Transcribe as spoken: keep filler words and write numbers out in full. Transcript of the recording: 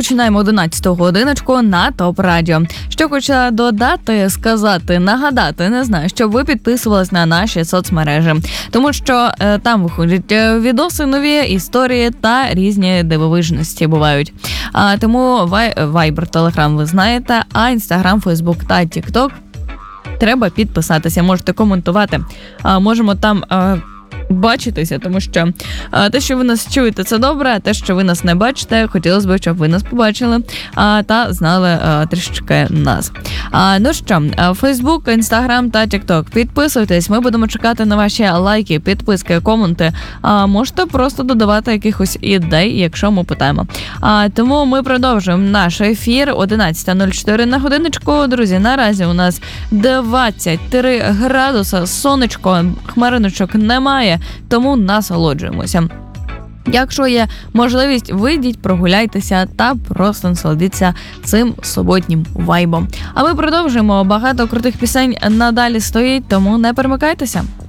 розпочинаємо одинадцяту годиночку на ТОП Радіо. Що хочу додати, сказати, нагадати, не знаю, щоб ви підписувались на наші соцмережі. Тому що е, там виходять відоси нові, історії та різні дивовижності бувають. А, тому вай, Viber, Telegram ви знаєте, а Instagram, Facebook та TikTok треба підписатися. Можете коментувати. А, можемо там... А, бачитися, тому що а, те, що ви нас чуєте, це добре, а те, що ви нас не бачите, хотілося б, щоб ви нас побачили а, та знали а, трішечки нас. А, ну що, Facebook, Instagram та TikTok. Підписуйтесь, ми будемо чекати на ваші лайки, підписки, коменти. А, можете просто додавати якихось ідей, якщо ми питаємо. А, тому ми продовжуємо наш ефір. одинадцята нуль чотири на годиночку. Друзі, наразі у нас двадцять три градуса, сонечко, хмариночок немає, тому насолоджуємося. Якщо є можливість, вийдіть, прогуляйтеся та просто насолодіться цим суботнім вайбом. А ми продовжуємо. Багато крутих пісень надалі стоїть, тому не перемикайтеся.